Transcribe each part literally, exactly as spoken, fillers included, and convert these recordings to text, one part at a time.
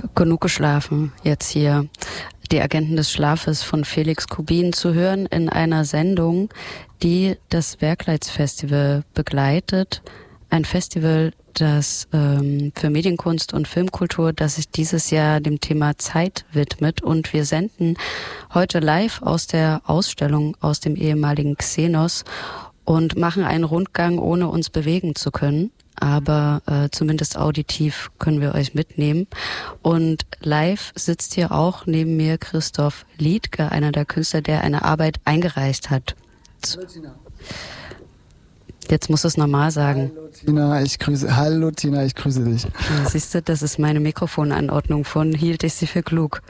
G- genug geschlafen jetzt hier. Die Agenten des Schlafes von Felix Kubin zu hören in einer Sendung, die das Werkleitz-Festival begleitet. Ein Festival, das ähm, für Medienkunst und Filmkultur, das sich dieses Jahr dem Thema Zeit widmet. Und wir senden heute live aus der Ausstellung aus dem ehemaligen Xenos und machen einen Rundgang, ohne uns bewegen zu können. Aber äh, zumindest auditiv können wir euch mitnehmen. Und live sitzt hier auch neben mir Christoph Liedtke, einer der Künstler, der eine Arbeit eingereicht hat. Hallo Tina. Jetzt musst du es normal sagen. Hallo Tina, ich grüße, hallo Tina, ich grüße dich. Ja, siehst du, das ist meine Mikrofonanordnung, von hielt ich sie für klug.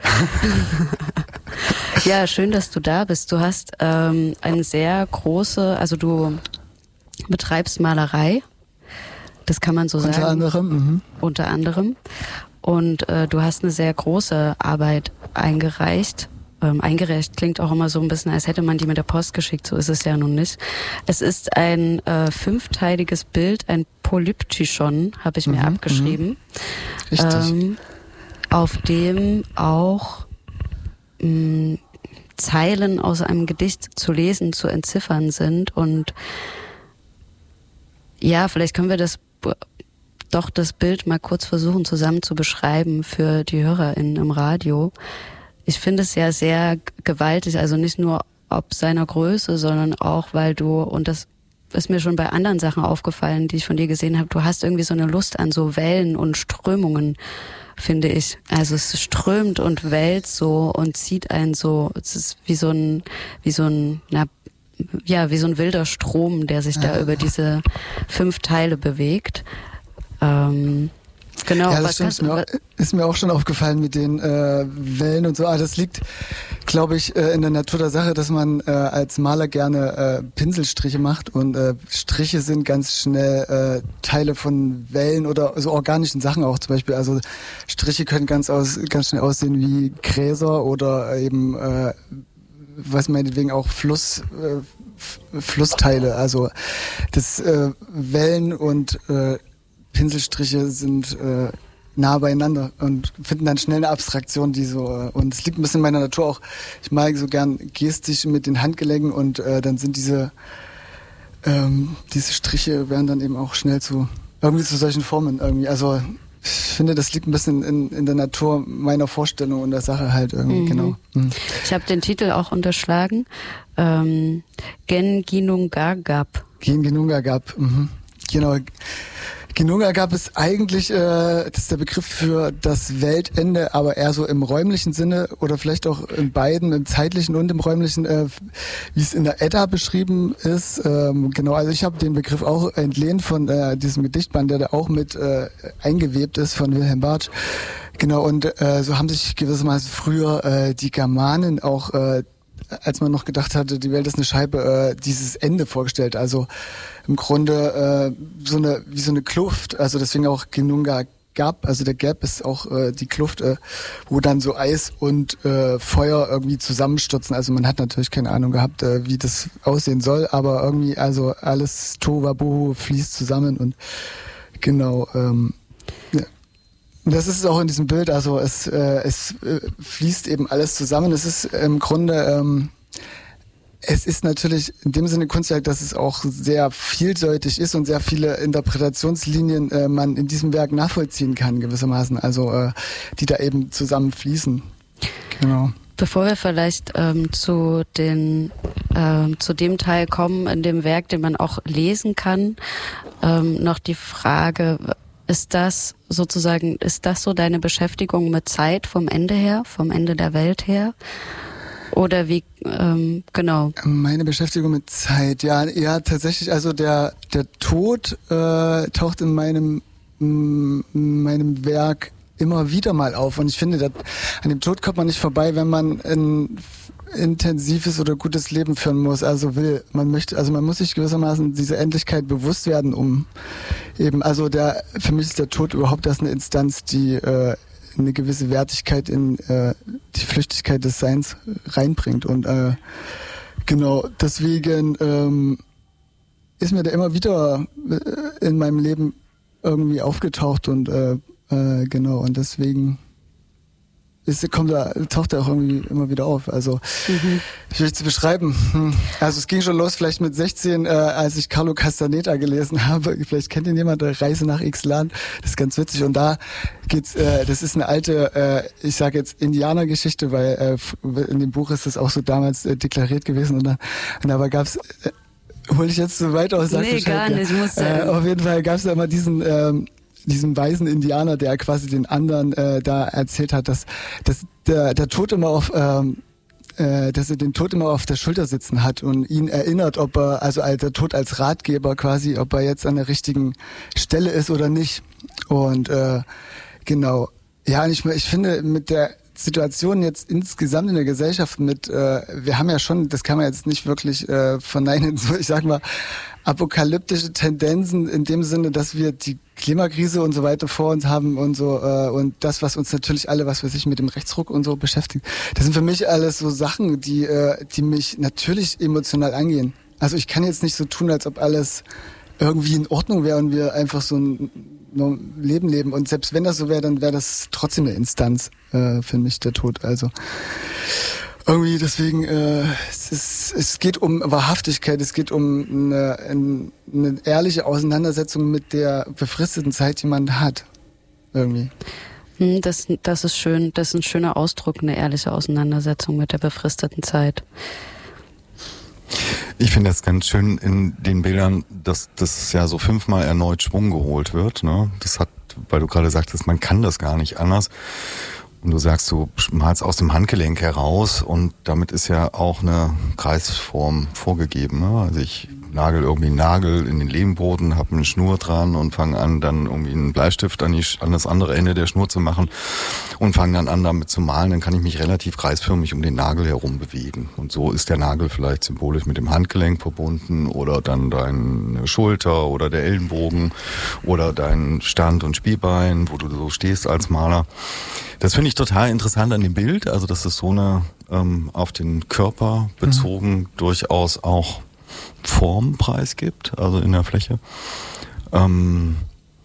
Ja, schön, dass du da bist. Du hast ähm, eine sehr große, also du betreibst Malerei. Das kann man so Unter sagen. Unter anderem. Mhm. Unter anderem. Und äh, du hast eine sehr große Arbeit eingereicht. Ähm, eingereicht klingt auch immer so ein bisschen, als hätte man die mit der Post geschickt. So ist es ja nun nicht. Es ist ein äh, fünfteiliges Bild, ein Polyptychon, habe ich mir Mhm, abgeschrieben. Mhm. Richtig. Ähm, auf dem auch mh, Zeilen aus einem Gedicht zu lesen, zu entziffern sind. Und ja, vielleicht können wir das doch das Bild mal kurz versuchen zusammen zu beschreiben für die HörerInnen im Radio. Ich finde es ja sehr gewaltig, also nicht nur ob seiner Größe, sondern auch, weil du, und das ist mir schon bei anderen Sachen aufgefallen, die ich von dir gesehen habe, du hast irgendwie so eine Lust an so Wellen und Strömungen, finde ich. Also es strömt und wellt so und zieht einen so, es ist wie so ein, wie so ein, na, ja, wie so ein wilder Strom, der sich da über diese fünf Teile bewegt. Ähm, genau. Ja, das was stimmt, hast, ist, mir auch, ist mir auch schon aufgefallen mit den äh, Wellen und so. Ah, das liegt, glaube ich, äh, in der Natur der Sache, dass man äh, als Maler gerne äh, Pinselstriche macht und äh, Striche sind ganz schnell äh, Teile von Wellen oder so organischen Sachen auch zum Beispiel. Also Striche können ganz aus, ganz schnell aussehen wie Gräser oder eben äh, was meinetwegen auch Fluss, äh, Flussteile. Also das äh, Wellen und äh, Pinselstriche sind äh, nah beieinander und finden dann schnell eine Abstraktion, die so, äh, und es liegt ein bisschen in meiner Natur auch, ich male so gern gestisch mit den Handgelenken und äh, dann sind diese ähm, diese Striche werden dann eben auch schnell zu irgendwie zu solchen Formen irgendwie. Also ich finde, das liegt ein bisschen in, in der Natur meiner Vorstellung und der Sache halt irgendwie, mhm. Genau. Mhm. Ich habe den Titel auch unterschlagen. Ähm, Gen Ginungagap. Gen Ginungagap, mhm. Genau. Ginungagap ist eigentlich äh, das ist der Begriff für das Weltende, aber eher so im räumlichen Sinne oder vielleicht auch in beiden, im zeitlichen und im räumlichen, äh, wie es in der Edda beschrieben ist. Ähm, genau, also ich habe den Begriff auch entlehnt von äh, diesem Gedichtband, der da auch mit äh, eingewebt ist von Wilhelm Bartsch. Genau, und äh, so haben sich gewissermaßen früher äh, die Germanen auch äh, als man noch gedacht hatte, die Welt ist eine Scheibe, äh, dieses Ende vorgestellt. Also im Grunde äh, so eine wie so eine Kluft. Also deswegen auch Ginungagap. Also der Gap ist auch äh, die Kluft, äh, wo dann so Eis und äh, Feuer irgendwie zusammenstürzen. Also man hat natürlich keine Ahnung gehabt, äh, wie das aussehen soll, aber irgendwie also alles Tohuwabohu fließt zusammen und genau. Ähm, ja. Das ist auch in diesem Bild, also es, äh, es äh, fließt eben alles zusammen. Es ist im Grunde, ähm, es ist natürlich in dem Sinne Kunstwerk, dass es auch sehr vielseitig ist und sehr viele Interpretationslinien äh, man in diesem Werk nachvollziehen kann gewissermaßen, also äh, die da eben zusammenfließen. Genau. Bevor wir vielleicht ähm, zu den ähm, zu dem Teil kommen in dem Werk, den man auch lesen kann, ähm, noch die Frage: Ist das sozusagen, ist das so deine Beschäftigung mit Zeit vom Ende her, vom Ende der Welt her? Oder wie, ähm, genau? Meine Beschäftigung mit Zeit, ja, ja, tatsächlich, also der, der Tod äh, taucht in meinem, in meinem Werk immer wieder mal auf. Und ich finde, dass, an dem Tod kommt man nicht vorbei, wenn man ein intensives oder gutes Leben führen muss, also will, man möchte, also man muss sich gewissermaßen dieser Endlichkeit bewusst werden, um eben, also der, für mich ist der Tod überhaupt erst eine Instanz, die äh, eine gewisse Wertigkeit in äh, die Flüchtigkeit des Seins reinbringt und äh, genau, deswegen ähm, ist mir der immer wieder äh, in meinem Leben irgendwie aufgetaucht und äh, äh, genau, und deswegen ist, kommt da, taucht er auch irgendwie immer wieder auf. Also, mhm. schwierig zu beschreiben. Also, es ging schon los, vielleicht mit sechzehn, äh, als ich Carlo Castaneda gelesen habe. Vielleicht kennt ihn jemand, der Reise nach Ixtlan. Das ist ganz witzig. Und da geht's, äh, das ist eine alte, äh, ich sage jetzt Indianergeschichte, weil äh, in dem Buch ist das auch so damals äh, deklariert gewesen. Und dann, und dabei gab's, äh, hole ich jetzt so weit aus? Sag nee, Bescheid, gar nicht. Ja. Muss äh, auf jeden Fall gab's da immer diesen, ähm, diesen weisen Indianer, der quasi den anderen äh, da erzählt hat, dass, dass der, der Tod immer auf, ähm, äh, dass er den Tod immer auf der Schulter sitzen hat und ihn erinnert, ob er, also der Tod als Ratgeber quasi, ob er jetzt an der richtigen Stelle ist oder nicht. Und äh, genau, ja, und ich, ich finde mit der Situation jetzt insgesamt in der Gesellschaft mit, äh, wir haben ja schon, das kann man jetzt nicht wirklich äh, verneinen, so ich sag mal, apokalyptische Tendenzen in dem Sinne, dass wir die Klimakrise und so weiter vor uns haben und so äh, und das, was uns natürlich alle, was weiß ich, mit dem Rechtsruck und so beschäftigt, das sind für mich alles so Sachen, die äh, die mich natürlich emotional angehen. Also ich kann jetzt nicht so tun, als ob alles irgendwie in Ordnung wäre und wir einfach so ein Leben leben. Und selbst wenn das so wäre, dann wäre das trotzdem eine Instanz äh, für mich, der Tod. Also irgendwie deswegen, äh, es, ist, es geht um Wahrhaftigkeit, es geht um eine, eine ehrliche Auseinandersetzung mit der befristeten Zeit, die man hat. Irgendwie. Das, das ist schön, das ist ein schöner Ausdruck, eine ehrliche Auseinandersetzung mit der befristeten Zeit. Ich finde das ganz schön in den Bildern, dass das ja so fünfmal erneut Schwung geholt wird. Ne? Das hat, weil du gerade sagtest, man kann das gar nicht anders. Und du sagst, du malst aus dem Handgelenk heraus und damit ist ja auch eine Kreisform vorgegeben. Ne? Also ich nagel irgendwie einen Nagel in den Lehmboden, habe eine Schnur dran und fange an, dann irgendwie einen Bleistift an, die, an das andere Ende der Schnur zu machen und fange dann an, damit zu malen. Dann kann ich mich relativ kreisförmig um den Nagel herum bewegen. Und so ist der Nagel vielleicht symbolisch mit dem Handgelenk verbunden oder dann deine Schulter oder der Ellenbogen oder dein Stand- und Spielbein, wo du so stehst als Maler. Das finde ich total interessant an dem Bild, also dass es so eine ähm, auf den Körper bezogen mhm. durchaus auch Formpreis gibt, also in der Fläche. Ähm,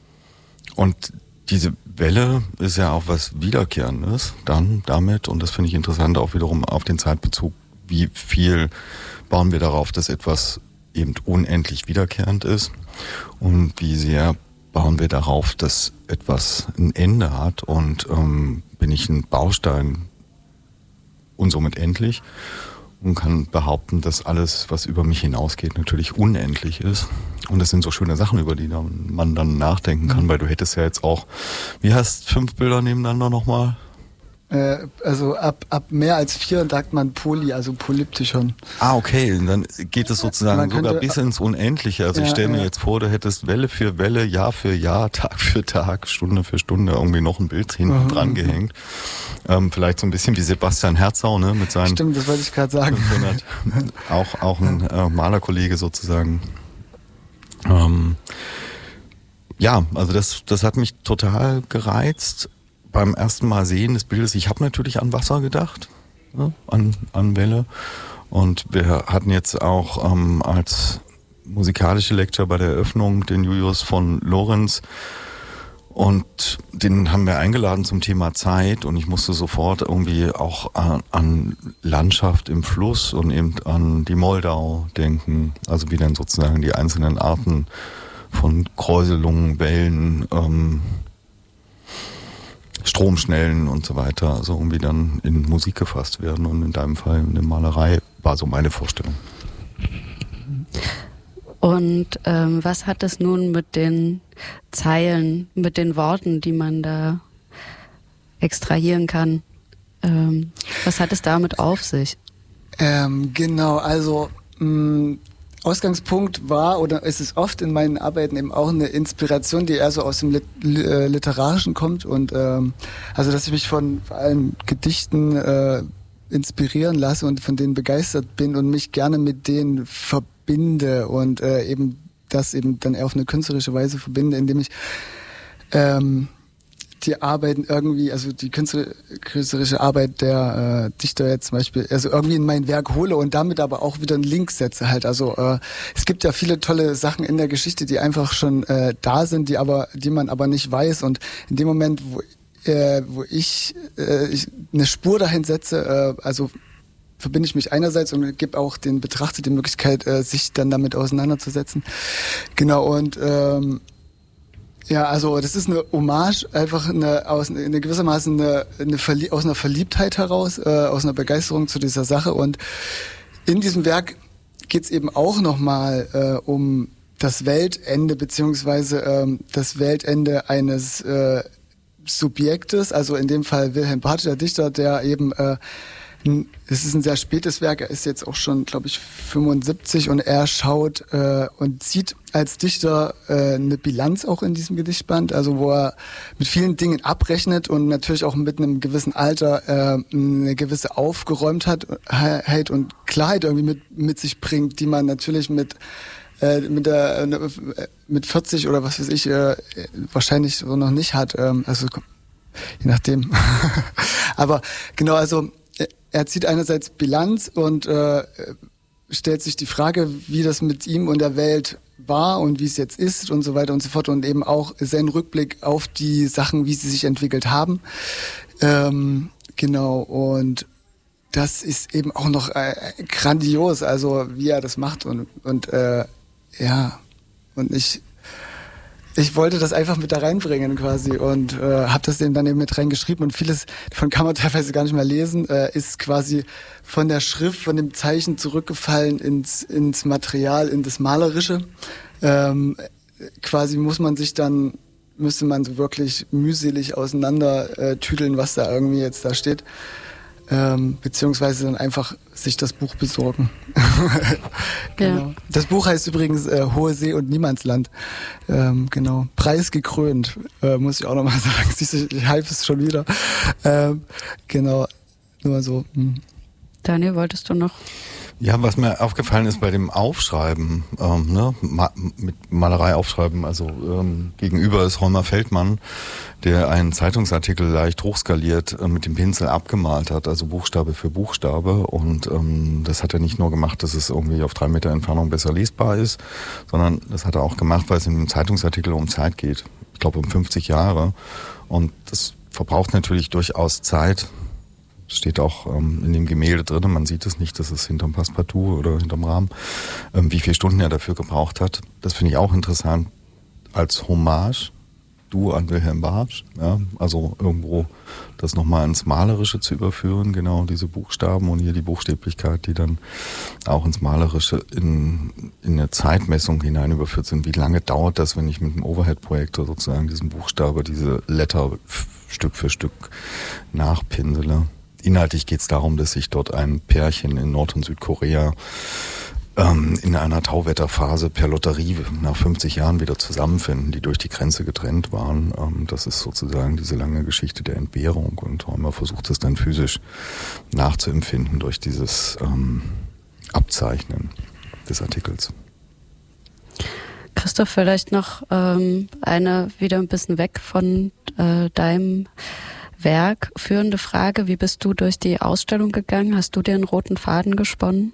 und diese Welle ist ja auch was Wiederkehrendes dann damit, und das finde ich interessant auch wiederum auf den Zeitbezug, wie viel bauen wir darauf, dass etwas eben unendlich wiederkehrend ist und wie sehr bauen wir darauf, dass etwas ein Ende hat und ähm, bin ich ein Baustein und somit endlich und kann behaupten, dass alles, was über mich hinausgeht, natürlich unendlich ist. Und das sind so schöne Sachen, über die man dann nachdenken kann, mhm. weil du hättest ja jetzt auch, wie heißt fünf Bilder nebeneinander nochmal? Äh, also ab, ab mehr als vier sagt man Poly, also Polyptychon. Ah, okay, und dann geht es sozusagen man sogar bis ins Unendliche. Also ja, ich stelle mir ja. jetzt vor, du hättest Welle für Welle, Jahr für Jahr, Tag für Tag, Stunde für Stunde irgendwie noch ein Bild hinten mhm. dran gehängt. Ähm, vielleicht so ein bisschen wie Sebastian Herzau, ne, mit seinen... Stimmt, das wollte ich gerade sagen. fünfhundert, auch, auch ein äh, Malerkollege sozusagen. Ähm, ja, also das, das hat mich total gereizt. Beim ersten Mal sehen des Bildes, ich habe natürlich an Wasser gedacht, ne, an, an Welle. Und wir hatten jetzt auch ähm, als musikalische Lecture bei der Eröffnung den Julius von Lorenz. Und den haben wir eingeladen zum Thema Zeit. Und ich musste sofort irgendwie auch an, an Landschaft im Fluss und eben an die Moldau denken. Also wie dann sozusagen die einzelnen Arten von Kräuselungen, Wellen, ähm, Stromschnellen und so weiter, also irgendwie dann in Musik gefasst werden, und in deinem Fall in der Malerei war so meine Vorstellung. Und ähm, was hat es nun mit den Zeilen, mit den Worten, die man da extrahieren kann? Ähm, was hat es damit auf sich? Ähm, genau, also mh, Ausgangspunkt war oder ist es oft in meinen Arbeiten eben auch eine Inspiration, die eher so aus dem Lit- äh, Literarischen kommt, und ähm, also dass ich mich von vor allem Gedichten äh, inspirieren lasse und von denen begeistert bin und mich gerne mit denen verbinde und äh, eben das eben dann eher auf eine künstlerische Weise verbinde, indem ich ähm, die Arbeiten irgendwie, also die künstlerische Arbeit der äh, Dichter jetzt zum Beispiel, also irgendwie in mein Werk hole und damit aber auch wieder einen Link setze halt. Also äh, es gibt ja viele tolle Sachen in der Geschichte, die einfach schon äh, da sind, die aber, die man aber nicht weiß, und in dem Moment, wo äh, wo ich, äh, ich eine Spur dahin setze, äh, also verbinde ich mich einerseits und gebe auch den Betrachter die Möglichkeit, äh, sich dann damit auseinanderzusetzen. Genau, und ähm, ja, also das ist eine Hommage, einfach eine, aus eine gewissermaßen eine, eine Verlie- aus einer Verliebtheit heraus, äh, aus einer Begeisterung zu dieser Sache. Und in diesem Werk geht es eben auch nochmal äh, um das Weltende, beziehungsweise ähm, das Weltende eines äh, Subjektes, also in dem Fall Wilhelm Bartsch, der Dichter, der eben äh, es ist ein sehr spätes Werk, er ist jetzt auch schon, glaube ich, fünfundsiebzig und er schaut äh, und sieht als Dichter äh, eine Bilanz auch in diesem Gedichtband, also wo er mit vielen Dingen abrechnet und natürlich auch mit einem gewissen Alter äh, eine gewisse Aufgeräumtheit und Klarheit irgendwie mit, mit sich bringt, die man natürlich mit äh, mit der äh, mit vierzig oder was weiß ich äh, wahrscheinlich so noch nicht hat, ähm, also je nachdem. Aber genau, also er zieht einerseits Bilanz und äh, stellt sich die Frage, wie das mit ihm und der Welt war und wie es jetzt ist und so weiter und so fort und eben auch seinen Rückblick auf die Sachen, wie sie sich entwickelt haben. Ähm, genau, und das ist eben auch noch äh, grandios, also wie er das macht und, und äh, ja, und ich Ich wollte das einfach mit da reinbringen quasi und äh, habe das eben dann eben mit reingeschrieben und vieles davon kann man teilweise gar nicht mehr lesen, äh, ist quasi von der Schrift, von dem Zeichen zurückgefallen ins ins Material, in das Malerische. Ähm, quasi muss man sich dann, müsste man so wirklich mühselig auseinander äh, tüdeln, was da irgendwie jetzt da steht. Ähm, beziehungsweise dann einfach sich das Buch besorgen. Genau. Ja. Das Buch heißt übrigens äh, Hohe See und Niemandsland. Ähm, genau. Preisgekrönt, äh, muss ich auch nochmal sagen. Siehst du, ich hype es schon wieder. Ähm, genau. Nur so. Hm. Daniel, wolltest du noch? Ja, was mir aufgefallen ist bei dem Aufschreiben, ähm, ne, Ma- mit Malerei aufschreiben, also ähm, gegenüber ist Holmer Feldmann, der einen Zeitungsartikel leicht hochskaliert äh, mit dem Pinsel abgemalt hat, also Buchstabe für Buchstabe, und ähm, das hat er nicht nur gemacht, dass es irgendwie auf drei Meter Entfernung besser lesbar ist, sondern das hat er auch gemacht, weil es in dem Zeitungsartikel um Zeit geht. Ich glaube um fünfzig Jahre, und das verbraucht natürlich durchaus Zeit. Steht auch ähm, in dem Gemälde drin, man sieht es nicht, das ist hinterm Passepartout oder hinterm Rahmen, ähm, wie viele Stunden er dafür gebraucht hat. Das finde ich auch interessant als Hommage, du an Wilhelm Bartsch, ja, also irgendwo das nochmal ins Malerische zu überführen, genau diese Buchstaben und hier die Buchstäblichkeit, die dann auch ins Malerische in, in eine Zeitmessung hinein überführt sind. Wie lange dauert das, wenn ich mit einem Overhead-Projektor sozusagen diesen Buchstabe, diese Letter f- Stück für Stück nachpinsele? Inhaltlich geht es darum, dass sich dort ein Pärchen in Nord- und Südkorea ähm, in einer Tauwetterphase per Lotterie nach fünfzig Jahren wieder zusammenfinden, die durch die Grenze getrennt waren. Ähm, das ist sozusagen diese lange Geschichte der Entbehrung, und Holmer versucht es dann physisch nachzuempfinden durch dieses ähm, Abzeichnen des Artikels. Christoph, vielleicht noch ähm, eine wieder ein bisschen weg von äh, deinem Werk führende Frage. Wie bist du durch die Ausstellung gegangen? Hast du dir einen roten Faden gesponnen?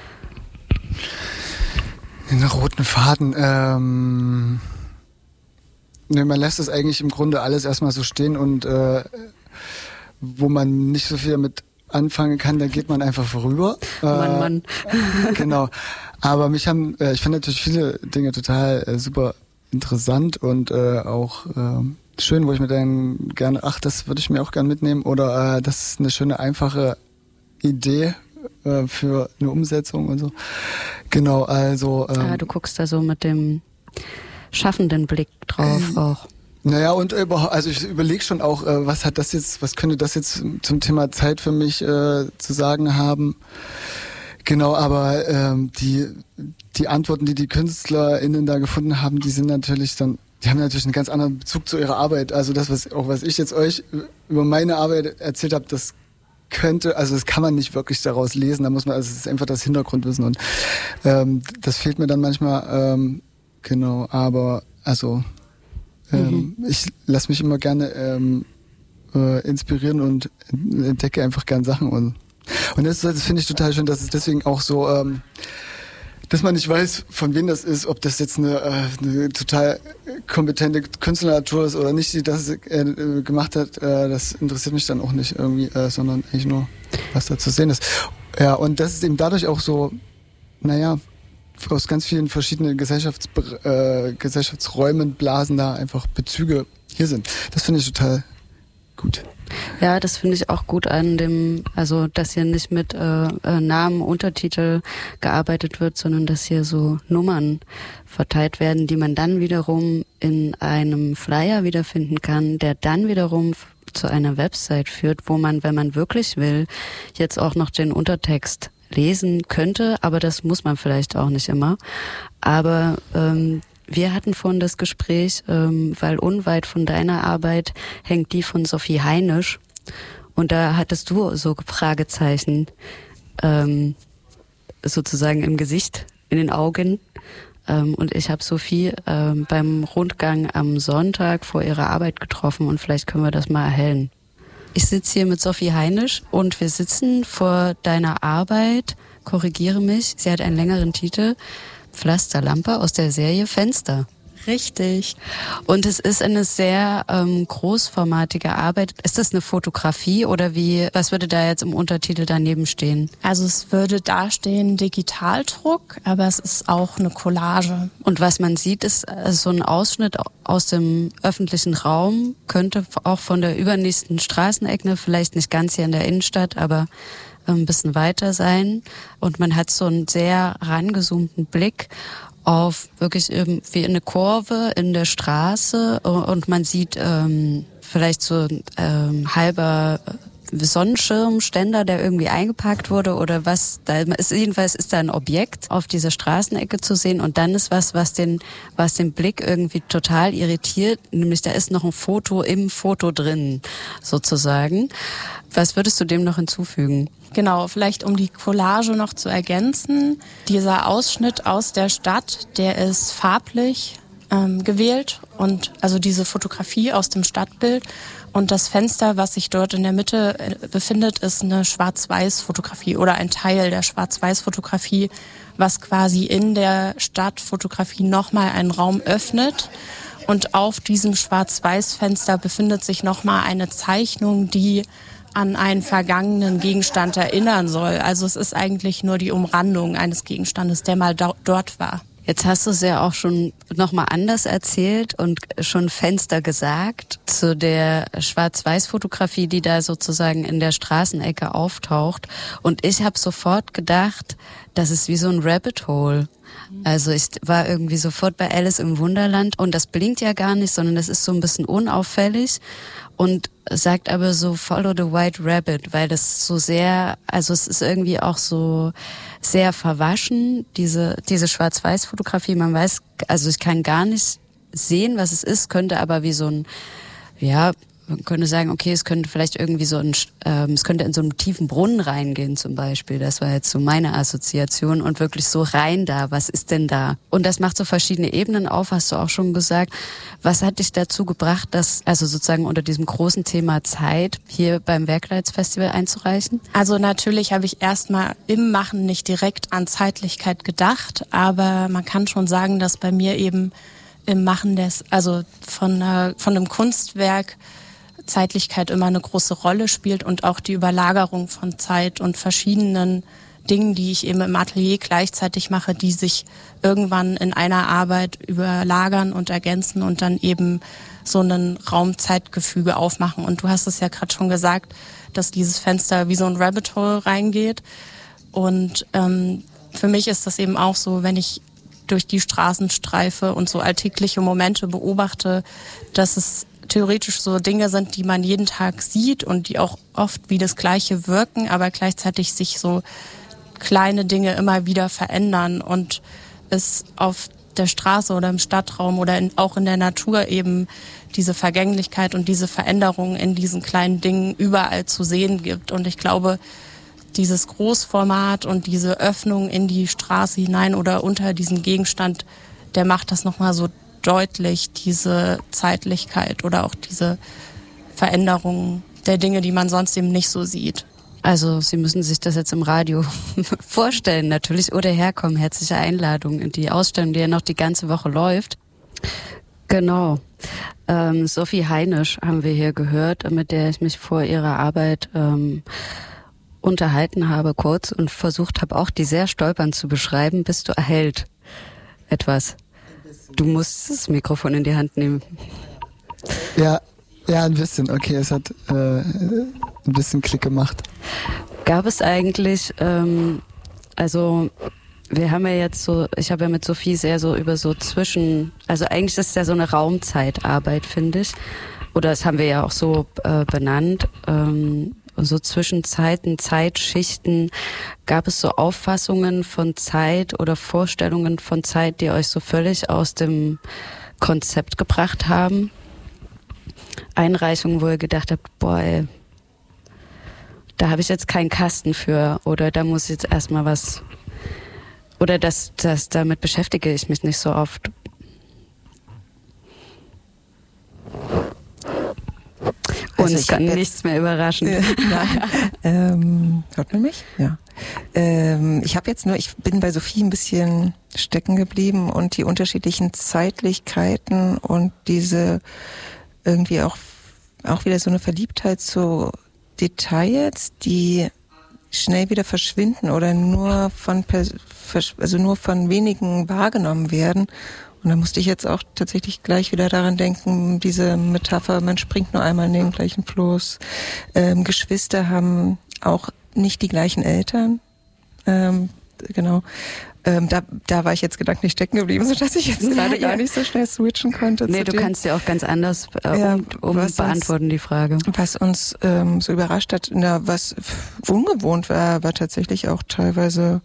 Einen roten Faden? Ähm, ne, man lässt es eigentlich im Grunde alles erstmal so stehen, und äh, wo man nicht so viel damit anfangen kann, da geht man einfach vorüber. Mann, äh, Mann. Genau. Aber mich haben, äh, ich fand natürlich viele Dinge total äh, super interessant und äh, auch äh, schön, wo ich mir dann gerne, ach, das würde ich mir auch gerne mitnehmen, oder äh, das ist eine schöne, einfache Idee äh, für eine Umsetzung und so. Genau, also... Ähm, ah, du guckst da so mit dem schaffenden Blick drauf äh, auch. Naja, und über, also ich überlege schon auch, äh, was hat das jetzt, was könnte das jetzt zum Thema Zeit für mich äh, zu sagen haben. Genau, aber ähm, die, die Antworten, die die KünstlerInnen da gefunden haben, die sind natürlich dann, die haben natürlich einen ganz anderen Bezug zu ihrer Arbeit. Also das, was auch was ich jetzt euch über meine Arbeit erzählt habe, das könnte, also das kann man nicht wirklich daraus lesen. Da muss man, also es ist einfach das Hintergrundwissen, und ähm, das fehlt mir dann manchmal. Ähm, genau, aber also ähm, mhm. ich lasse mich immer gerne ähm, äh, inspirieren und entdecke einfach gern Sachen, und und das, das finde ich total schön, dass es deswegen auch so ähm, dass man nicht weiß, von wem das ist, ob das jetzt eine, äh, eine total kompetente Künstlernatur ist oder nicht, die das äh, gemacht hat, äh, das interessiert mich dann auch nicht irgendwie, äh, sondern eigentlich nur, was da zu sehen ist. Ja, und das ist eben dadurch auch so, naja, aus ganz vielen verschiedenen Gesellschafts äh, Gesellschaftsräumen, Blasen da einfach Bezüge hier sind. Das finde ich total gut. Ja, das finde ich auch gut an dem, also dass hier nicht mit äh, äh, Namen, Untertitel gearbeitet wird, sondern dass hier so Nummern verteilt werden, die man dann wiederum in einem Flyer wiederfinden kann, der dann wiederum zu einer Website führt, wo man, wenn man wirklich will, jetzt auch noch den Untertext lesen könnte, aber das muss man vielleicht auch nicht immer. Aber ähm, wir hatten vorhin das Gespräch, ähm, weil unweit von deiner Arbeit hängt die von Sophie Heinisch. Und da hattest du so Fragezeichen ähm, sozusagen im Gesicht, in den Augen. Ähm, und ich habe Sophie ähm, beim Rundgang am Sonntag vor ihrer Arbeit getroffen und vielleicht können wir das mal erhellen. Ich sitze hier mit Sophie Heinisch und wir sitzen vor deiner Arbeit, korrigiere mich, sie hat einen längeren Titel, Pflasterlampe aus der Serie Fenster. Richtig. Und es ist eine sehr ähm, großformatige Arbeit. Ist das eine Fotografie oder wie? Was würde da jetzt im Untertitel daneben stehen? Also es würde da stehen Digitaldruck, aber es ist auch eine Collage. Und was man sieht, ist äh, so ein Ausschnitt aus dem öffentlichen Raum, könnte auch von der übernächsten Straßenecke, vielleicht nicht ganz hier in der Innenstadt, aber äh, ein bisschen weiter sein. Und man hat so einen sehr rangezoomten Blick auf wirklich irgendwie eine Kurve in der Straße und man sieht ähm, vielleicht so ähm, halber Sonnenschirmständer, der irgendwie eingepackt wurde oder was. Da ist jedenfalls ist da ein Objekt auf dieser Straßenecke zu sehen und dann ist was, was den was den Blick irgendwie total irritiert, nämlich da ist noch ein Foto im Foto drin sozusagen. Was würdest du dem noch hinzufügen? Genau, vielleicht um die Collage noch zu ergänzen. Dieser Ausschnitt aus der Stadt, der ist farblich ähm, gewählt und also diese Fotografie aus dem Stadtbild. Und das Fenster, was sich dort in der Mitte befindet, ist eine Schwarz-Weiß-Fotografie oder ein Teil der Schwarz-Weiß-Fotografie, was quasi in der Stadtfotografie nochmal einen Raum öffnet. Und auf diesem Schwarz-Weiß-Fenster befindet sich nochmal eine Zeichnung, die an einen vergangenen Gegenstand erinnern soll. Also es ist eigentlich nur die Umrandung eines Gegenstandes, der mal da, dort war. Jetzt hast du es ja auch schon nochmal anders erzählt und schon Fenster gesagt zu der Schwarz-Weiß-Fotografie, die da sozusagen in der Straßenecke auftaucht. Und ich habe sofort gedacht, das ist wie so ein Rabbit Hole. Also ich war irgendwie sofort bei Alice im Wunderland und das blinkt ja gar nicht, sondern das ist so ein bisschen unauffällig und sagt aber so Follow the White Rabbit, weil das so sehr, also es ist irgendwie auch so sehr verwaschen, diese diese Schwarz-Weiß-Fotografie. Man weiß, also ich kann gar nicht sehen, was es ist, könnte aber wie so ein, ja, man könnte sagen, okay, es könnte vielleicht irgendwie so ein, ähm, es könnte in so einen tiefen Brunnen reingehen zum Beispiel. Das war jetzt so meine Assoziation und wirklich so rein da. Was ist denn da? Und das macht so verschiedene Ebenen auf, hast du auch schon gesagt. Was hat dich dazu gebracht, das also sozusagen unter diesem großen Thema Zeit hier beim Werkleitsfestival einzureichen? Also natürlich habe ich erstmal im Machen nicht direkt an Zeitlichkeit gedacht, aber man kann schon sagen, dass bei mir eben im Machen des, also von, äh, von einem Kunstwerk Zeitlichkeit immer eine große Rolle spielt und auch die Überlagerung von Zeit und verschiedenen Dingen, die ich eben im Atelier gleichzeitig mache, die sich irgendwann in einer Arbeit überlagern und ergänzen und dann eben so einen Raum-Zeit-Gefüge aufmachen. Und du hast es ja gerade schon gesagt, dass dieses Fenster wie so ein Rabbit Hole reingeht. Und ähm, für mich ist das eben auch so, wenn ich durch die Straßen streife und so alltägliche Momente beobachte, dass es theoretisch so Dinge sind, die man jeden Tag sieht und die auch oft wie das Gleiche wirken, aber gleichzeitig sich so kleine Dinge immer wieder verändern und es auf der Straße oder im Stadtraum oder in, auch in der Natur eben diese Vergänglichkeit und diese Veränderung in diesen kleinen Dingen überall zu sehen gibt. Und ich glaube, dieses Großformat und diese Öffnung in die Straße hinein oder unter diesen Gegenstand, der macht das nochmal so deutlich, diese Zeitlichkeit oder auch diese Veränderung der Dinge, die man sonst eben nicht so sieht. Also Sie müssen sich das jetzt im Radio vorstellen natürlich oder herkommen. Herzliche Einladung in die Ausstellung, die ja noch die ganze Woche läuft. Genau. Ähm, Sophie Heinisch haben wir hier gehört, mit der ich mich vor ihrer Arbeit ähm, unterhalten habe kurz und versucht habe, auch die sehr stolpernd zu beschreiben. Bist du erhellt? Etwas. Du musst das Mikrofon in die Hand nehmen. Ja, ja, ein bisschen. Okay, es hat äh, ein bisschen Klick gemacht. Gab es eigentlich, ähm, also wir haben ja jetzt so, ich habe ja mit Sophie sehr so über so zwischen, also eigentlich ist es ja so eine Raumzeitarbeit, finde ich. Oder das haben wir ja auch so äh, benannt. Ähm, so zwischen Zeiten, Zeitschichten. Gab es so Auffassungen von Zeit oder Vorstellungen von Zeit, die euch so völlig aus dem Konzept gebracht haben? Einreichungen, wo ihr gedacht habt, boah, ey, da habe ich jetzt keinen Kasten für oder da muss jetzt erstmal was oder das, das damit beschäftige ich mich nicht so oft. Und also es kann nichts mehr überraschen. Äh, nein. ähm, hört man mich? Ja. Ähm, ich habe jetzt nur, ich bin bei Sophie ein bisschen stecken geblieben und die unterschiedlichen Zeitlichkeiten und diese irgendwie auch, auch wieder so eine Verliebtheit zu Details, die schnell wieder verschwinden oder nur von, also nur von wenigen wahrgenommen werden. Und da musste ich jetzt auch tatsächlich gleich wieder daran denken, diese Metapher, man springt nur einmal in den gleichen Floß. Ähm, Geschwister haben auch nicht die gleichen Eltern. Ähm, genau. Ähm, da, da war ich jetzt gedanklich stecken geblieben, sodass ich jetzt ja, gerade ja. gar nicht so schnell switchen konnte. Nee, du dem. kannst ja auch ganz anders äh, ja, um, um beantworten uns, die Frage. Was uns ähm, so überrascht hat, na, was ungewohnt war, war tatsächlich auch teilweise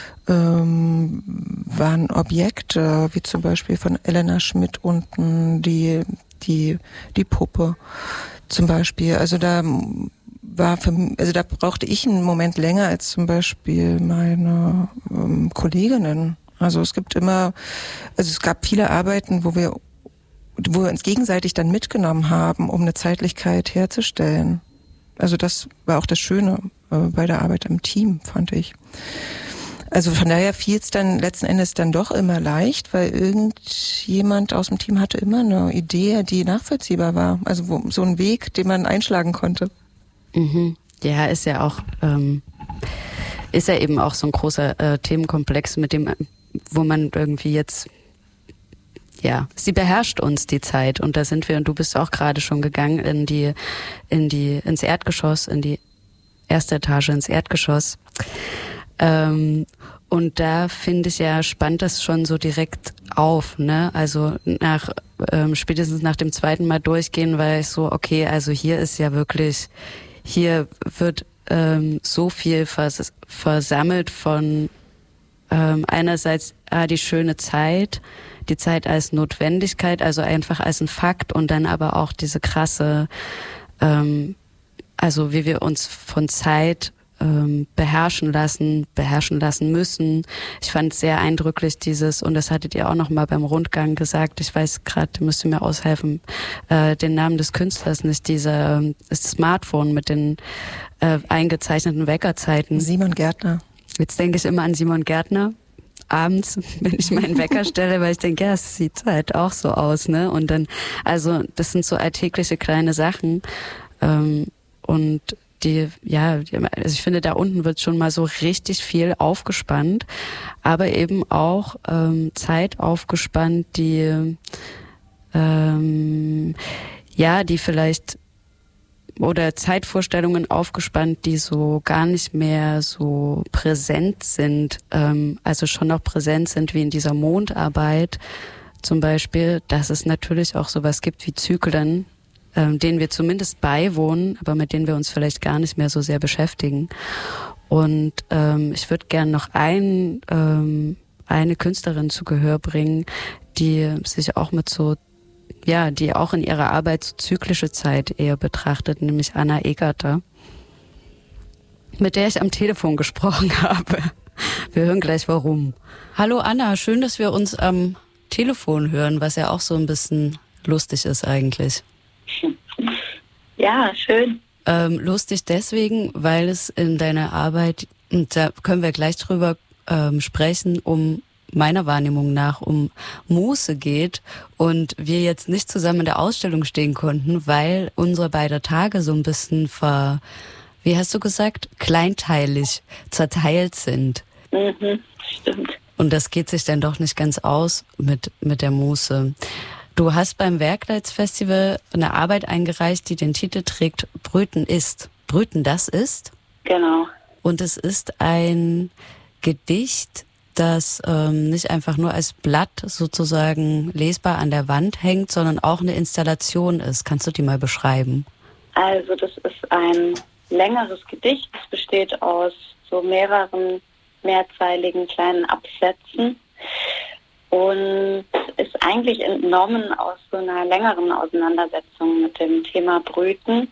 ähm, waren Objekte, wie zum Beispiel von Elena Schmidt unten, die, die, die Puppe zum Beispiel. Also da war für mich, also da brauchte ich einen Moment länger als zum Beispiel meine ähm, Kolleginnen. Also es gibt immer, also es gab viele Arbeiten, wo wir, wo wir uns gegenseitig dann mitgenommen haben, um eine Zeitlichkeit herzustellen. Also das war auch das Schöne äh, bei der Arbeit im Team, fand ich. Also von daher fiel es dann letzten Endes dann doch immer leicht, weil irgendjemand aus dem Team hatte immer eine Idee, die nachvollziehbar war. Also wo, so ein Weg, den man einschlagen konnte. Mhm. Ja, ist ja auch, ähm, ist ja eben auch so ein großer äh, Themenkomplex, mit dem, wo man irgendwie jetzt, ja, sie beherrscht uns die Zeit und da sind wir und du bist auch gerade schon gegangen in die, in die, ins Erdgeschoss, in die erste Etage, ins Erdgeschoss. Ähm, und da finde ich ja, spannt das schon so direkt auf, ne? Also nach ähm, spätestens nach dem zweiten Mal durchgehen, war ich so, okay, also hier ist ja wirklich, hier wird ähm, so viel vers- versammelt von ähm, einerseits ah, die schöne Zeit, die Zeit als Notwendigkeit, also einfach als ein Fakt und dann aber auch diese krasse, ähm, also wie wir uns von Zeit ähm, beherrschen lassen, beherrschen lassen müssen. Ich fand sehr eindrücklich dieses, und das hattet ihr auch noch mal beim Rundgang gesagt, ich weiß gerade, müsst ihr mir aushelfen, äh, den Namen des Künstlers nicht, dieser das Smartphone mit den äh, eingezeichneten Weckerzeiten. Simon Gärtner. Jetzt denke ich immer an Simon Gärtner. Abends, wenn ich meinen Wecker stelle, weil ich denke, ja, es sieht halt auch so aus, ne? Und dann, also das sind so alltägliche kleine Sachen. Ähm, und die, ja, also ich finde, da unten wird schon mal so richtig viel aufgespannt, aber eben auch ähm, Zeit aufgespannt, die ähm, ja, die vielleicht oder Zeitvorstellungen aufgespannt, die so gar nicht mehr so präsent sind, ähm, also schon noch präsent sind wie in dieser Mondarbeit zum Beispiel, dass es natürlich auch sowas gibt wie Zyklen, ähm, denen wir zumindest beiwohnen, aber mit denen wir uns vielleicht gar nicht mehr so sehr beschäftigen. Und ähm, ich würde gern noch ein, ähm, eine Künstlerin zu Gehör bringen, die sich auch mit so ja, die auch in ihrer Arbeit so zyklische Zeit eher betrachtet, nämlich Anna Egerter, mit der ich am Telefon gesprochen habe. Wir hören gleich warum. Hallo Anna, schön, dass wir uns am Telefon hören, was ja auch so ein bisschen lustig ist eigentlich. Ja, schön. Ähm, lustig deswegen, weil es in deiner Arbeit, und da können wir gleich drüber ähm, sprechen, um meiner Wahrnehmung nach um Muße geht und wir jetzt nicht zusammen in der Ausstellung stehen konnten, weil unsere beiden Tage so ein bisschen ver, wie hast du gesagt, kleinteilig zerteilt sind. Mhm, stimmt. Und das geht sich dann doch nicht ganz aus mit, mit der Muße. Du hast beim Werkleitsfestival eine Arbeit eingereicht, die den Titel trägt Brüten ist. Brüten, das ist? Genau. Und es ist ein Gedicht, das ähm, nicht einfach nur als Blatt sozusagen lesbar an der Wand hängt, sondern auch eine Installation ist. Kannst du die mal beschreiben? Also das ist ein längeres Gedicht. Es besteht aus so mehreren mehrzeiligen kleinen Absätzen und ist eigentlich entnommen aus so einer längeren Auseinandersetzung mit dem Thema Brüten.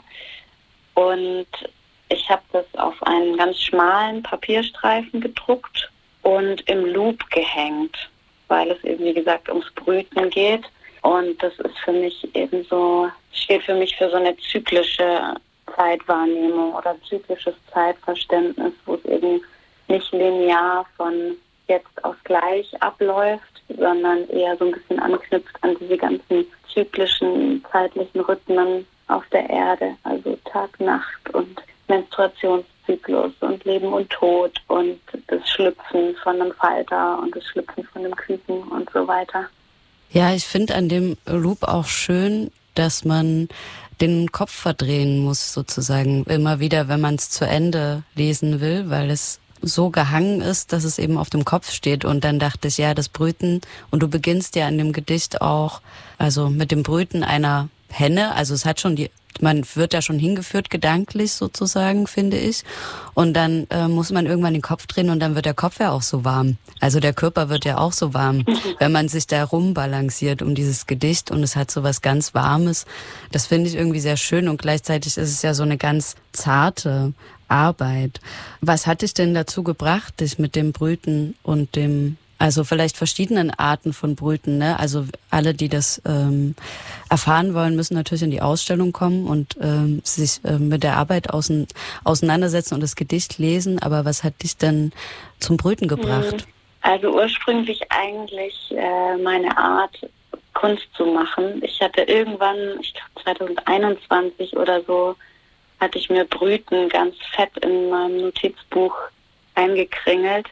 Und ich habe das auf einen ganz schmalen Papierstreifen gedruckt und im Loop gehängt, weil es eben, wie gesagt, ums Brüten geht. Und das ist für mich eben so, steht für mich für so eine zyklische Zeitwahrnehmung oder zyklisches Zeitverständnis, wo es eben nicht linear von jetzt auf gleich abläuft, sondern eher so ein bisschen anknüpft an diese ganzen zyklischen zeitlichen Rhythmen auf der Erde, also Tag, Nacht und Menstruationszyklus und Leben und Tod und das Schlüpfen von einem Falter und das Schlüpfen von einem Küken und so weiter. Ja, ich finde an dem Loop auch schön, dass man den Kopf verdrehen muss sozusagen immer wieder, wenn man es zu Ende lesen will, weil es so gehangen ist, dass es eben auf dem Kopf steht. Und dann dachte ich, ja, das Brüten, und du beginnst ja in dem Gedicht auch, also mit dem Brüten einer Henne, also es hat schon die, man wird da schon hingeführt gedanklich sozusagen, finde ich. Und dann äh, muss man irgendwann den Kopf drehen und dann wird der Kopf ja auch so warm. Also der Körper wird ja auch so warm, wenn man sich da rumbalanciert um dieses Gedicht und es hat so was ganz Warmes. Das finde ich irgendwie sehr schön und gleichzeitig ist es ja so eine ganz zarte Arbeit. Was hat dich denn dazu gebracht, dich mit dem Brüten und dem, also vielleicht verschiedenen Arten von Brüten, ne? Also alle, die das ähm, erfahren wollen, müssen natürlich in die Ausstellung kommen und ähm, sich ähm, mit der Arbeit außen, auseinandersetzen und das Gedicht lesen. Aber was hat dich denn zum Brüten gebracht? Also ursprünglich eigentlich äh, meine Art, Kunst zu machen. Ich hatte irgendwann, ich glaube zwanzig einundzwanzig oder so, hatte ich mir Brüten ganz fett in meinem Notizbuch eingekringelt,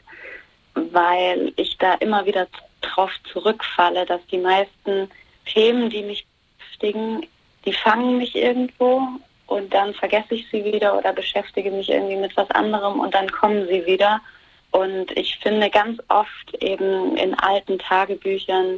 weil ich da immer wieder drauf zurückfalle, dass die meisten Themen, die mich beschäftigen, die fangen mich irgendwo und dann vergesse ich sie wieder oder beschäftige mich irgendwie mit was anderem und dann kommen sie wieder. Und ich finde ganz oft eben in alten Tagebüchern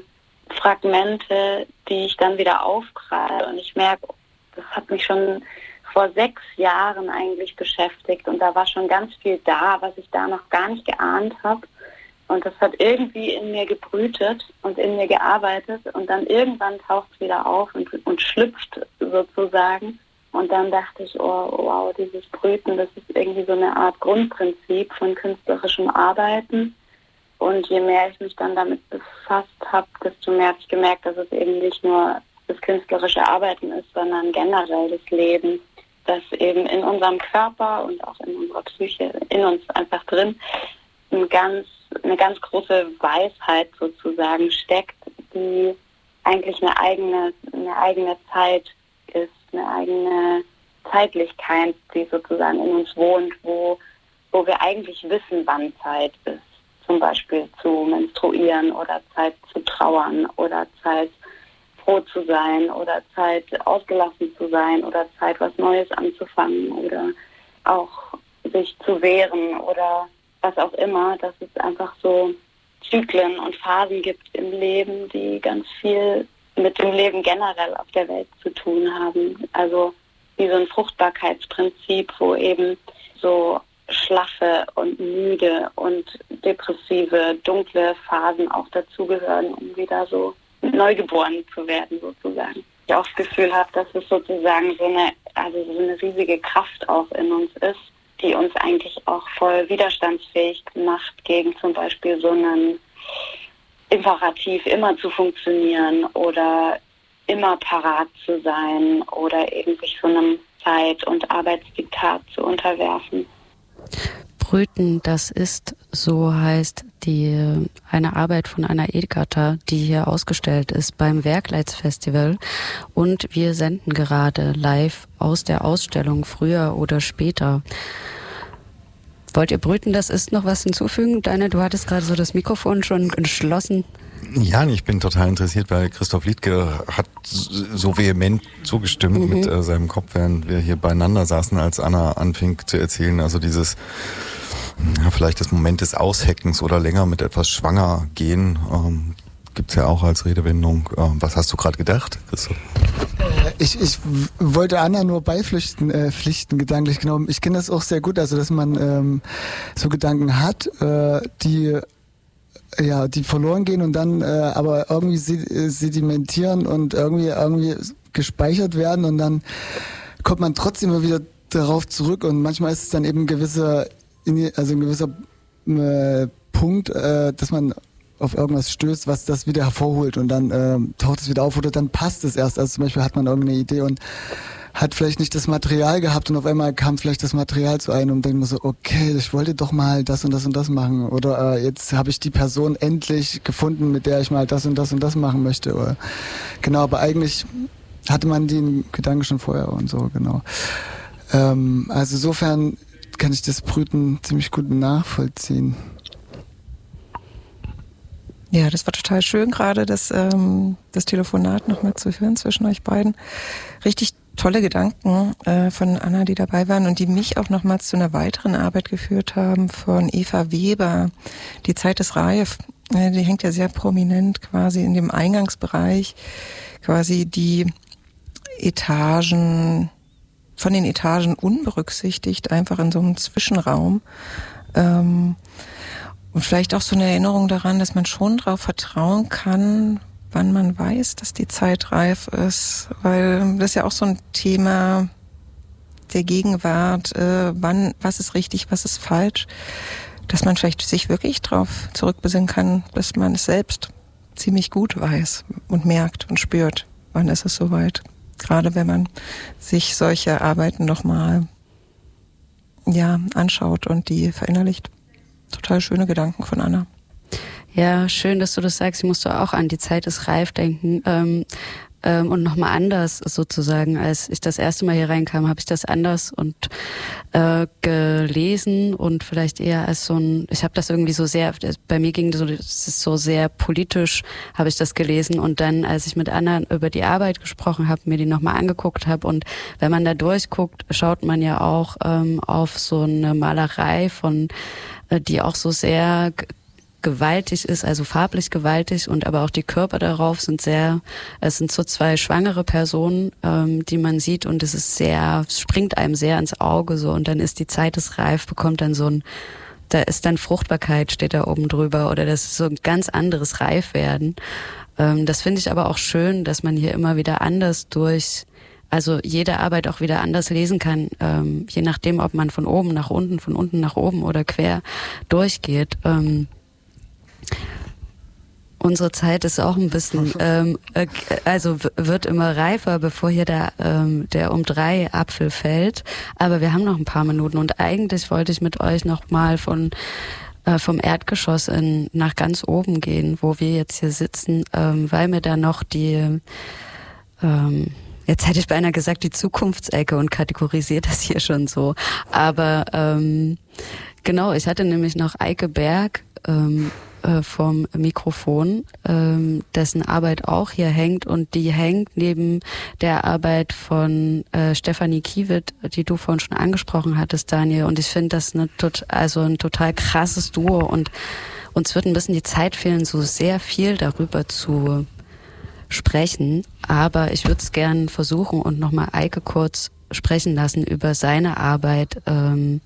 Fragmente, die ich dann wieder aufgreife und ich merke, das hat mich schon vor sechs Jahren eigentlich beschäftigt und da war schon ganz viel da, was ich da noch gar nicht geahnt habe. Und das hat irgendwie in mir gebrütet und in mir gearbeitet und dann irgendwann taucht es wieder auf und, und schlüpft sozusagen. Und dann dachte ich, oh wow, dieses Brüten, das ist irgendwie so eine Art Grundprinzip von künstlerischem Arbeiten. Und je mehr ich mich dann damit befasst habe, desto mehr habe ich gemerkt, dass es eben nicht nur das künstlerische Arbeiten ist, sondern generell das Leben, das eben in unserem Körper und auch in unserer Psyche, in uns einfach drin, ein ganz, eine ganz große Weisheit sozusagen steckt, die eigentlich eine eigene, eine eigene Zeit ist, eine eigene Zeitlichkeit, die sozusagen in uns wohnt, wo, wo wir eigentlich wissen, wann Zeit ist. Zum Beispiel zu menstruieren oder Zeit zu trauern oder Zeit froh zu sein oder Zeit ausgelassen zu sein oder Zeit was Neues anzufangen oder auch sich zu wehren oder was auch immer, dass es einfach so Zyklen und Phasen gibt im Leben, die ganz viel mit dem Leben generell auf der Welt zu tun haben. Also wie so ein Fruchtbarkeitsprinzip, wo eben so schlaffe und müde und depressive, dunkle Phasen auch dazugehören, um wieder so neugeboren zu werden sozusagen. Ich auch das Gefühl habe, dass es sozusagen so eine, also so eine riesige Kraft auch in uns ist, die uns eigentlich auch voll widerstandsfähig macht gegen zum Beispiel so einen Imperativ immer zu funktionieren oder immer parat zu sein oder eben sich so einem Zeit und Arbeitsdiktat zu unterwerfen. Brüten, das ist, so heißt die eine Arbeit von Anna Edgarter, die hier ausgestellt ist beim Werkleitsfestival. Und wir senden gerade live aus der Ausstellung Früher oder Später. Wollt ihr Brüten, das ist, noch was hinzufügen? Deine, du hattest gerade so das Mikrofon schon geschlossen. Ja, ich bin total interessiert, weil Christoph Liedtke hat so vehement zugestimmt mhm. mit äh, seinem Kopf, während wir hier beieinander saßen, als Anna anfing zu erzählen. Also dieses, ja, vielleicht das Moment des Ausheckens oder länger mit etwas schwanger gehen, ähm, gibt's ja auch als Redewendung. Ähm, was hast du gerade gedacht, Christoph? Ich, ich wollte Anna nur beipflichten, äh, pflichten, gedanklich genau. Ich kenne das auch sehr gut, also dass man ähm, so Gedanken hat, äh, die ja, die verloren gehen und dann äh, aber irgendwie sedimentieren und irgendwie irgendwie gespeichert werden und dann kommt man trotzdem immer wieder darauf zurück und manchmal ist es dann eben ein gewisser, also ein gewisser äh, Punkt, äh, dass man auf irgendwas stößt, was das wieder hervorholt und dann äh, taucht es wieder auf oder dann passt es erst. Also zum Beispiel hat man irgendeine Idee und hat vielleicht nicht das Material gehabt und auf einmal kam vielleicht das Material zu einem und denkt man so, okay, ich wollte doch mal das und das und das machen oder äh, jetzt habe ich die Person endlich gefunden, mit der ich mal das und das und das machen möchte. Oder, genau, aber eigentlich hatte man den Gedanken schon vorher und so, genau. Ähm, also insofern kann ich das Brüten ziemlich gut nachvollziehen. Ja, das war total schön gerade, das, ähm, das Telefonat nochmal zu hören zwischen euch beiden. Richtig tolle Gedanken äh, von Anna, die dabei waren und die mich auch nochmals zu einer weiteren Arbeit geführt haben von Eva Weber. Die Zeit ist reif. Äh, die hängt ja sehr prominent quasi in dem Eingangsbereich, quasi die Etagen, von den Etagen unberücksichtigt, einfach in so einem Zwischenraum. Ähm, und vielleicht auch so eine Erinnerung daran, dass man schon darauf vertrauen kann, wann man weiß, dass die Zeit reif ist, weil das ist ja auch so ein Thema der Gegenwart, äh, wann, was ist richtig, was ist falsch, dass man vielleicht sich wirklich darauf zurückbesinnen kann, dass man es selbst ziemlich gut weiß und merkt und spürt, wann ist es soweit. Gerade wenn man sich solche Arbeiten nochmal ja, anschaut und die verinnerlicht. Total schöne Gedanken von Anna. Ja, schön, dass du das sagst. Ich musste auch an die Zeit ist reif denken. Ähm, ähm, und nochmal anders sozusagen. Als ich das erste Mal hier reinkam, habe ich das anders und äh, gelesen und vielleicht eher als so ein, ich habe das irgendwie so sehr, bei mir ging das so, das ist so sehr politisch, habe ich das gelesen und dann, als ich mit Anna über die Arbeit gesprochen habe, mir die nochmal angeguckt habe und wenn man da durchguckt, schaut man ja auch ähm, auf so eine Malerei von, äh, die auch so sehr gewaltig ist, also farblich gewaltig und aber auch die Körper darauf sind sehr, es sind so zwei schwangere Personen, ähm, die man sieht und es ist sehr, es springt einem sehr ans Auge so und dann ist die Zeit ist reif, bekommt dann so ein, da ist dann Fruchtbarkeit, steht da oben drüber oder das ist so ein ganz anderes Reifwerden. Ähm, das finde ich aber auch schön, dass man hier immer wieder anders durch, also jede Arbeit auch wieder anders lesen kann, ähm, je nachdem, ob man von oben nach unten, von unten nach oben oder quer durchgeht. Ähm, Unsere Zeit ist auch ein bisschen, ähm, äh, also w- wird immer reifer, bevor hier der, ähm, der um drei Apfel fällt. Aber wir haben noch ein paar Minuten und eigentlich wollte ich mit euch noch mal von äh, vom Erdgeschoss in, nach ganz oben gehen, wo wir jetzt hier sitzen, ähm, weil mir da noch die, ähm, jetzt hätte ich beinahe gesagt die Zukunftsecke und kategorisiert das hier schon so. Aber ähm, genau, ich hatte nämlich noch Eike Berg ähm, vom Mikrofon, ähm, dessen Arbeit auch hier hängt und die hängt neben der Arbeit von äh, Stefanie Kiewit, die du vorhin schon angesprochen hattest, Daniel. Und ich finde das eine, also ein total krasses Duo und uns wird ein bisschen die Zeit fehlen, so sehr viel darüber zu sprechen. Aber ich würde es gerne versuchen und nochmal Eike kurz sprechen lassen über seine Arbeit. Ähm,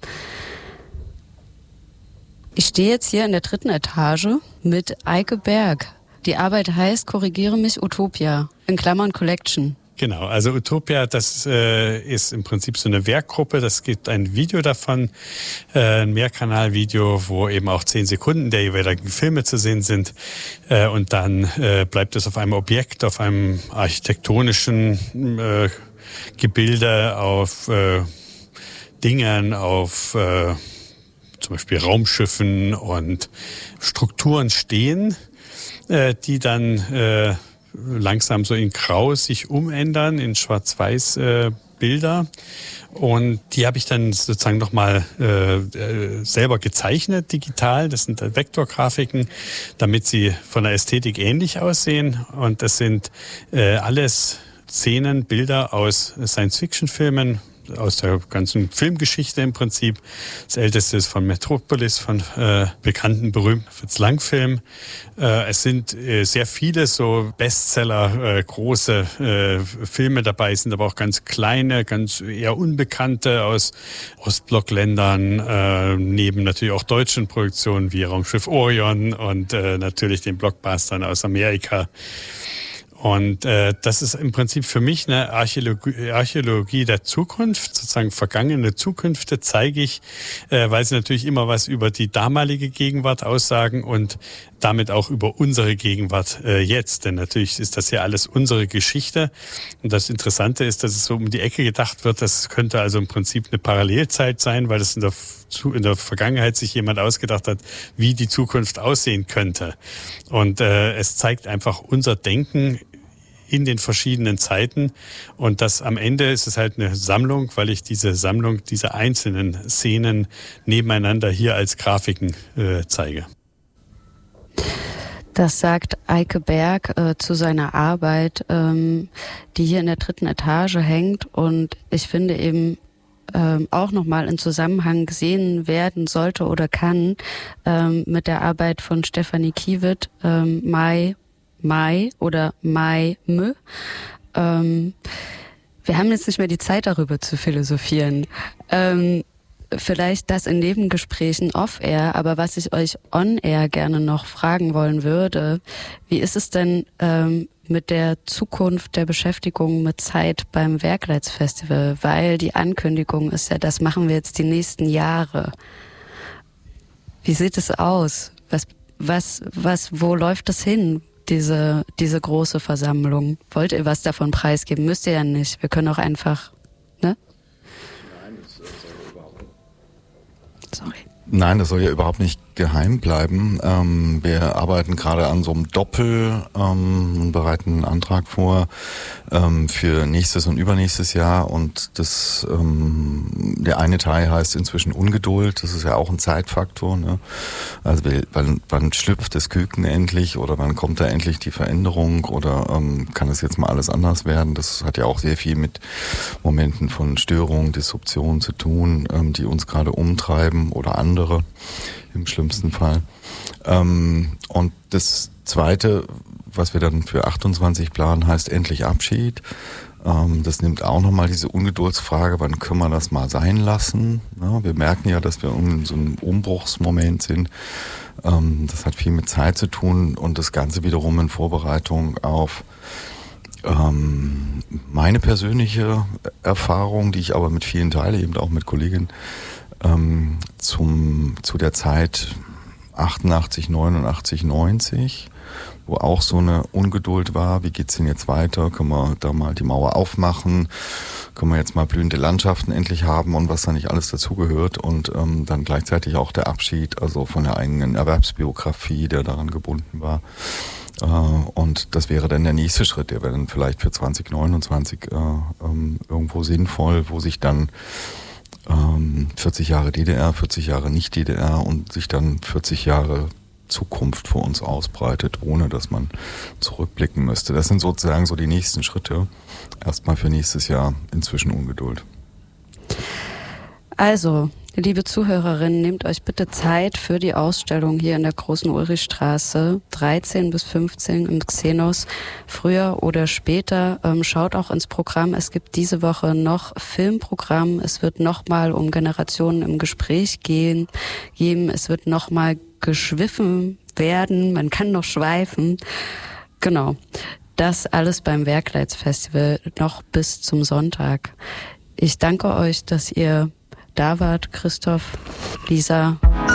Ich stehe jetzt hier in der dritten Etage mit Eike Berg. Die Arbeit heißt, korrigiere mich, Utopia, in Klammern Collection. Genau, also Utopia, das äh, ist im Prinzip so eine Werkgruppe. Das gibt ein Video davon, äh, ein Mehrkanalvideo, wo eben auch zehn Sekunden der jeweiligen Filme zu sehen sind. Äh, und dann äh, bleibt es auf einem Objekt, auf einem architektonischen äh, Gebilde, auf äh, Dingern, auf äh, zum Beispiel Raumschiffen und Strukturen stehen, äh, die dann äh, langsam so in Grau sich umändern, in Schwarz-Weiß äh, Bilder. Und die habe ich dann sozusagen nochmal äh, selber gezeichnet, digital. Das sind Vektorgrafiken, damit sie von der Ästhetik ähnlich aussehen. Und das sind äh, alles Szenen, Bilder aus Science-Fiction-Filmen, aus der ganzen Filmgeschichte im Prinzip. Das älteste ist von Metropolis, von äh, bekannten, berühmten Fritz Lang-Film. Äh, es sind äh, sehr viele so Bestseller, äh, große äh, Filme dabei, sind aber auch ganz kleine, ganz eher unbekannte aus Ostblockländern, äh, neben natürlich auch deutschen Produktionen wie Raumschiff Orion und äh, natürlich den Blockbustern aus Amerika. Und äh, das ist im Prinzip für mich eine Archäologie, Archäologie der Zukunft, sozusagen vergangene Zukünfte zeige ich, äh, weil sie natürlich immer was über die damalige Gegenwart aussagen und damit auch über unsere Gegenwart äh, jetzt. Denn natürlich ist das ja alles unsere Geschichte. Und das Interessante ist, dass es so um die Ecke gedacht wird, das könnte also im Prinzip eine Parallelzeit sein, weil es in der in der Vergangenheit sich jemand ausgedacht hat, wie die Zukunft aussehen könnte. Und äh, es zeigt einfach unser Denken in den verschiedenen Zeiten. Und das am Ende ist es halt eine Sammlung, weil ich diese Sammlung, diese einzelnen Szenen nebeneinander hier als Grafiken äh, zeige. Das sagt Eike Berg äh, zu seiner Arbeit, ähm, die hier in der dritten Etage hängt. Und ich finde eben, Ähm, auch nochmal in Zusammenhang gesehen werden sollte oder kann ähm, mit der Arbeit von Stefanie Kiewit, ähm, Mai, Mai oder Mai Mö. Ähm, wir haben jetzt nicht mehr die Zeit, darüber zu philosophieren. Ähm, vielleicht das in Nebengesprächen off-air, aber was ich euch on-air gerne noch fragen wollen würde, wie ist es denn ähm, mit der Zukunft der Beschäftigung mit Zeit beim Werkleitz-Festival? Weil die Ankündigung ist ja, das machen wir jetzt die nächsten Jahre. Wie sieht es aus? Was, was, was, wo läuft das hin, diese, diese große Versammlung? Wollt ihr was davon preisgeben? Müsst ihr ja nicht. Wir können auch einfach, ne? Nein, das soll überhaupt nicht. Sorry. Nein, das soll ja überhaupt nicht geheim bleiben. Ähm, wir arbeiten gerade an so einem Doppel, ähm, bereiten einen Antrag vor ähm, für nächstes und übernächstes Jahr. Und das, ähm, der eine Teil heißt inzwischen Ungeduld. Das ist ja auch ein Zeitfaktor. Ne? Also wann, wann schlüpft das Küken endlich oder wann kommt da endlich die Veränderung oder ähm, kann es jetzt mal alles anders werden? Das hat ja auch sehr viel mit Momenten von Störung, Disruption zu tun, ähm, die uns gerade umtreiben oder andere im schlimmsten Fall. Ähm, und das Zweite, was wir dann für achtundzwanzig planen, heißt endlich Abschied. Ähm, das nimmt auch nochmal diese Ungeduldsfrage, wann können wir das mal sein lassen? Ja, wir merken ja, dass wir in so einem Umbruchsmoment sind. Ähm, das hat viel mit Zeit zu tun und das Ganze wiederum in Vorbereitung auf ähm, meine persönliche Erfahrung, die ich aber mit vielen teile, eben auch mit Kolleginnen, ähm, zum, zu der Zeit achtundachtzig, neunundachtzig, neunzig, wo auch so eine Ungeduld war, wie geht's denn jetzt weiter, können wir da mal die Mauer aufmachen, können wir jetzt mal blühende Landschaften endlich haben und was da nicht alles dazugehört und ähm, dann gleichzeitig auch der Abschied, also von der eigenen Erwerbsbiografie, der daran gebunden war. Äh, und das wäre dann der nächste Schritt, der wäre dann vielleicht für zwanzig neunundzwanzig äh, ähm, irgendwo sinnvoll, wo sich dann vierzig Jahre D D R, vierzig Jahre nicht D D R und sich dann vierzig Jahre Zukunft vor uns ausbreitet, ohne dass man zurückblicken müsste. Das sind sozusagen so die nächsten Schritte. Erstmal für nächstes Jahr inzwischen Ungeduld. Also, liebe Zuhörerinnen, nehmt euch bitte Zeit für die Ausstellung hier in der Großen Ulrichstraße, dreizehn bis fünfzehn im Xenos, früher oder später. Ähm, schaut auch ins Programm. Es gibt diese Woche noch Filmprogramm. Es wird nochmal um Generationen im Gespräch gehen, geben. Es wird nochmal geschwiffen werden. Man kann noch schweifen. Genau. Das alles beim Werkleitz-Festival noch bis zum Sonntag. Ich danke euch, dass ihr da wart, Christoph, Lisa.